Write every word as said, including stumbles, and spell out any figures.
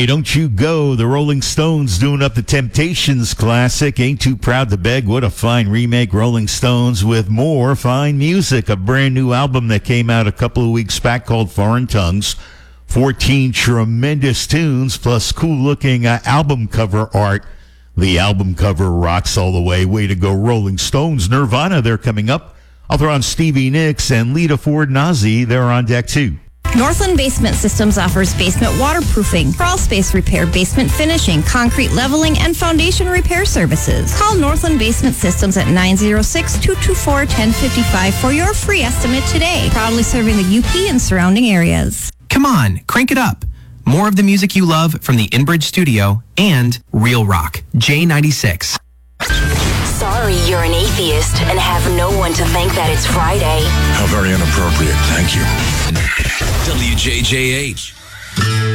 Hey, don't you go. The Rolling Stones doing up the Temptations classic. Ain't Too Proud to Beg. What a fine remake. Rolling Stones with more fine music. A brand new album that came out a couple of weeks back called Foreign Tongues. fourteen tremendous tunes plus cool-looking uh, album cover art. The album cover rocks all the way. Way to go, Rolling Stones. Nirvana, they're coming up. I'll throw on Stevie Nicks and Lita Ford Nazi. They're on deck, too. Northland Basement Systems offers basement waterproofing, crawl space repair, basement finishing, concrete leveling, and foundation repair services. Call Northland Basement Systems at nine oh six, two two four, one oh five five for your free estimate today. Proudly serving the U P and surrounding areas. Come on, crank it up. More of the music you love from the Inbridge Studio and Real Rock, J ninety-six. Sorry you're an atheist and have no one to thank that it's Friday. How very inappropriate. Thank you. W J J H.